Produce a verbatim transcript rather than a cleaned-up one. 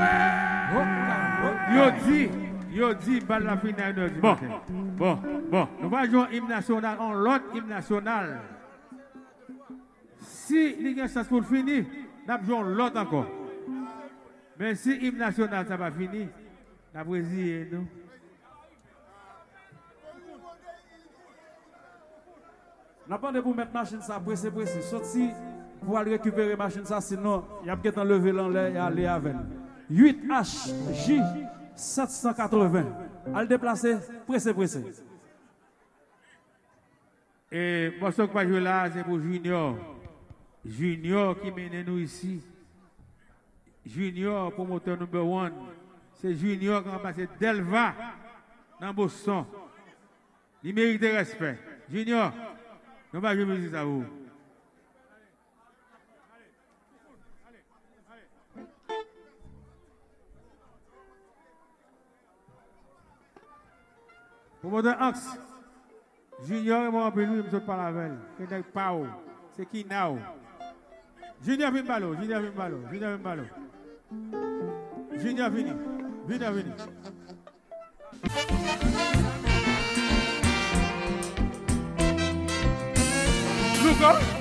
Yo dit, yo dit, balle la finale du bon, bon, bon. Nous allons jouer hymne national en l'autre hymne national. Si il y a une chance pour finir, nous allons jouer l'autre encore. Mais si hymne national ça va finir, nous allons essayer nous. N'a pas de pour mettre machine ça pressé pressé. Sorti pour aller récupérer machine ça sinon il y a peut-être enlever l'enlever et aller avec. huit H J sept cent quatre-vingts. À le déplacer pressé pressé. Et moi ce que je joue là c'est pour Junior. Junior qui mène nous ici. Junior promoteur numéro un. C'est Junior qui a passé Delva dans Boston. Il mérite respect. Junior nous allons jouer musique à vous. Pour mon axe, Junior et moi, on peut nous, je ne parle avec elle. C'est pas c'est qui now? Junior vient ballot, Junior vient ballot, Junior vient ballot. Junior vini, Junior vini. Luca.